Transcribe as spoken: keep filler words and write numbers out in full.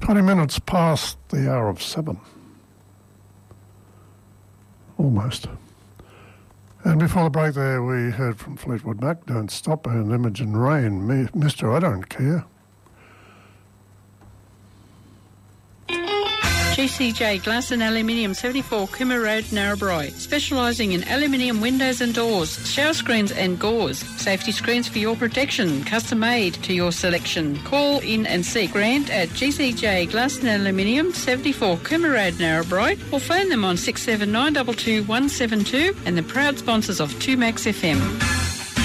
twenty minutes past the hour of seven. Almost. And before the break there, we heard from Fleetwood Mac, Don't Stop, and Imogen Rain, Me, Mister I Don't Care. G C J Glass and Aluminium, seventy-four Cooma Road, Narrabri. Specialising in aluminium windows and doors, shower screens and gauze. Safety screens for your protection, custom made to your selection. Call in and see Grant at G C J Glass and Aluminium, seventy-four Cooma Road, Narrabri, or phone them on six seven nine two two one seven two, and the proud sponsors of two Max F M.